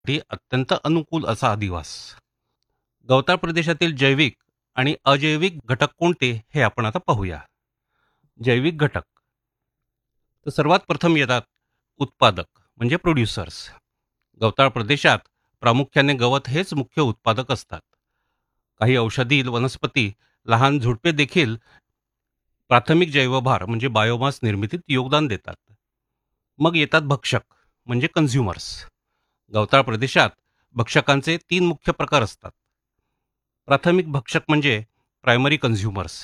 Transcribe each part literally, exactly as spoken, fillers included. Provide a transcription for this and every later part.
साठी अत्यंत अनुकूल असा अधिवास. गवताळ प्रदेशातील जैविक आणि अजैविक घटक कोणते हे आपण आता पाहूया. जैविक घटक तर सर्वात प्रथम येतात उत्पादक म्हणजे प्रोड्युसर्स. गवताळ प्रदेशात प्रामुख्याने गवत हेच मुख्य उत्पादक असतात. काही औषधी वनस्पती, लहान झुडपे देखील प्राथमिक जैवभार म्हणजे बायोमास निर्मितीत योगदान देतात. मग येतात भक्षक म्हणजे कन्झ्युमर्स. गवताळ प्रदेशात भक्षकांचे तीन मुख्य प्रकार असतात. प्राथमिक भक्षक म्हणजे प्रायमरी कन्झ्युमर्स.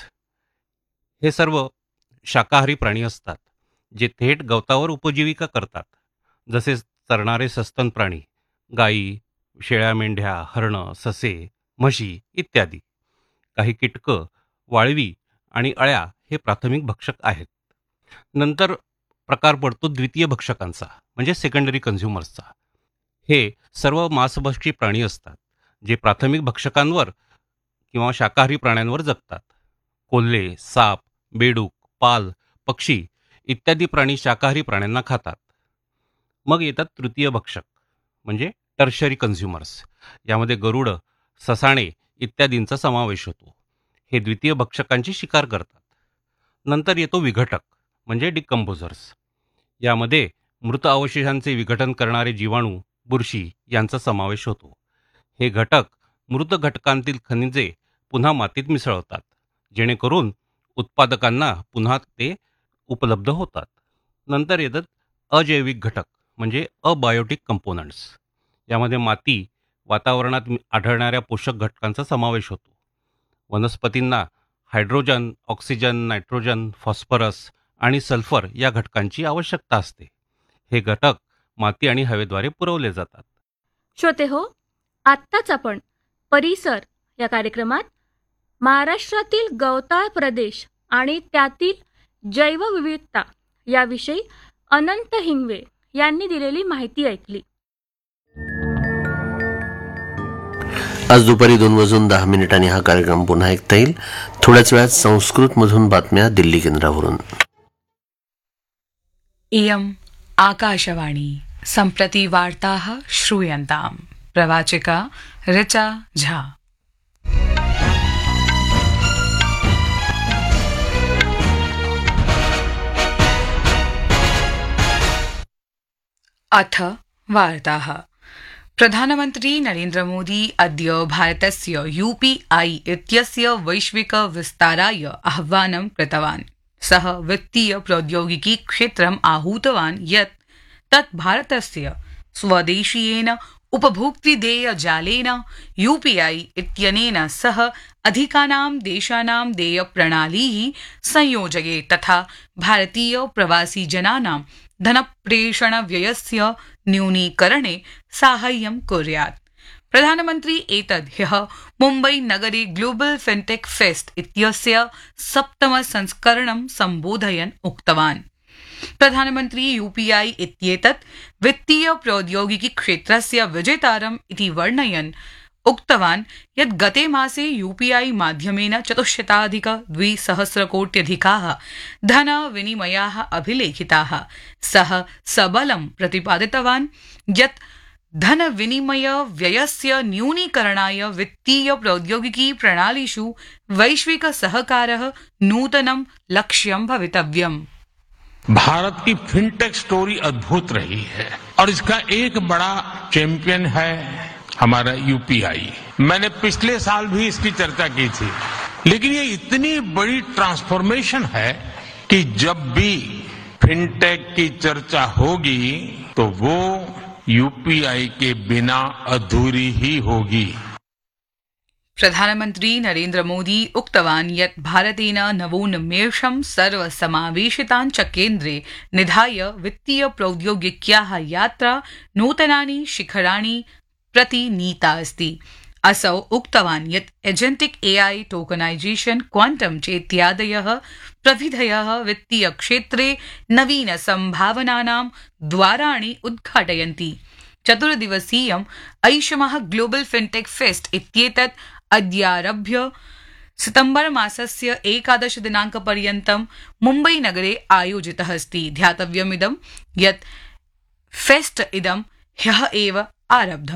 हे सर्व शाकाहारी प्राणी असतात जे थेट गवतावर उपजीविका करतात, जसे चरणारे सस्तन प्राणी, गायी, शेळ्या, मेंढ्या, हरणं, ससे, म्हशी इत्यादी. काही कीटकं, वाळवी आणि अळ्या हे प्राथमिक भक्षक आहेत. नंतर प्रकार पडतो द्वितीय भक्षकांचा म्हणजे सेकंडरी कन्झ्युमर्सचा. हे सर्व मांसभक्षी प्राणी असतात जे प्राथमिक भक्षकांवर किंवा शाकाहारी प्राण्यांवर जगतात. कोल्हे, साप, बेडूक, पाल, पक्षी इत्यादी प्राणी शाकाहारी प्राण्यांना खातात. मग येतात तृतीय भक्षक म्हणजे टर्शरी कन्झ्युमर्स. यामध्ये गरुड, ससाणे इत्यादींचा समावेश होतो. हे द्वितीय भक्षकांची शिकार करतात. नंतर येतो विघटक म्हणजे डिकंपोजर्स. यामध्ये मृत अवशेषांचे विघटन करणारे जीवाणू, बुरशी यांचा समावेश होतो. हे घटक मृत घटकांतील खनिजे पुन्हा मातीत मिसळतात, जेणेकरून उत्पादकांना पुन्हा ते उपलब्ध होतात. नंतर येतात अजैविक घटक म्हणजे अबायोटिक कंपोनंट्स. यामध्ये माती, वातावरणात आढळणाऱ्या पोषक घटकांचा समावेश होतो. वनस्पतींना हायड्रोजन, ऑक्सिजन, नायट्रोजन, फॉस्फरस आणि सल्फर या घटकांची आवश्यकता असते. हे घटक माती आणि हवेद्वारे पुरवले जातात. श्रोते हो, आत्ताच आपण परिसर या कार्यक्रमात महाराष्ट्रातील गवताळ प्रदेश आणि त्यातील जैवविविधता याविषयी अनंत हिंगवे यांनी दिलेली माहिती ऐकली. आज दुपारी दोन वाजून दहा मिनिटांनी हा कार्यक्रम पुन्हा ऐकता येईल. थोड्याच वेळात संस्कृत मधून बातम्या दिल्ली केंद्रावरून. इयम् आकाशवाणी सम्प्रति वार्ताः श्रूयन्ताम्. प्रवाचिका ऋचा झा. अथ वार्ताः. प्रधानमन्त्री नरेन्द्र मोदी अद्य भारतस्य यूपीआई इत्यस्य वैश्विक विस्ताराय आह्वानं कृतवान्. सः वित्तीय प्रौद्योगिकी क्षेत्रम् आहूतवान् यत् तत् भारतस्य स्वदेशीयेन उपभोक्तृदेय जालेन यूपीआई इत्यनेन सह अधिकानां देशानां देयप्रणालीः संयोजयेत् तथा भारतीय प्रवासी जनानां धनप्रेषणव्ययस्य न्यूनीकरणे साहाय्यं कुर्यात्. प्रधानमन्त्री एतद् ह्यः मुम्बई नगरे ग्लोबल फिनटेक फेस्ट इत्यस्य सप्तमसंस्करणं सम्बोधयन् उक्तवान्. प्रधानमन्त्री यूपीआई इत्येतत् वित्तीय प्रौद्योगिकी क्षेत्रस्य विजेतारम् इति वर्णयन् उक्तवान् यत् गते मासे यूपीआई माध्यमेन चतुश्शताधिक द्विसहस्रकोट्यधिकाः धनविनिमयाः अभिलेखिताः. सः सबलं प्रतिपादितवान् यत् धनविनिमय व्ययस्य न्यूनीकरणाय वित्तीय प्रौद्योगिकी प्रणालीषु वैश्विक सहकारः नूतनं लक्ष्यं भवितव्यम्. भारत की फिनटेक स्टोरी अद्भुत रही है और इसका एक बड़ा चैंपियन है हमारा यूपीआई. मैंने पिछले साल भी इसकी चर्चा की थी, लेकिन ये इतनी बड़ी ट्रांसफॉर्मेशन है कि जब भी फिनटेक की चर्चा होगी तो वो यूपीआई के बिना अधूरी ही होगी. प्रधानमन्त्री नरेन्द्र मोदी उक्तवान् यत् भारतेन नवोन्मेषं सर्वसमावेशितान् च केन्द्रे निधाय वित्तीय प्रौद्योगिक्याः यात्रा नूतनानि शिखराणि प्रति नीता अस्ति. असौ उक्तवान् यत् एजेन्टिक एआई, टोकनाइजेशन, क्वांटम चेत्यादयः प्रविधयः वित्तीय क्षेत्रे नवीन संभावनानां द्वाराणि उद्घाटयन्ति. चतुर्दिवसीयम् ऐषमः ग्लोबल फिनटेक फेस्ट इत्येतत् अद्यारभ्य सितम्बर मासस्य एकादश दिनाङ्कपर्यन्तं मुम्बई नगरे आयोजितः अस्ति. ध्यातव्यमिदं यत् फेस्ट इदं ह्यः एव आरब्धम्।